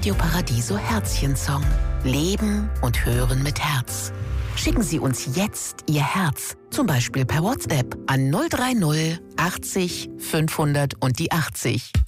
Radio Paradiso Herzchen-Song. Leben und hören mit Herz. Schicken Sie uns jetzt Ihr Herz, zum Beispiel per WhatsApp an 030 80 500 und die 80.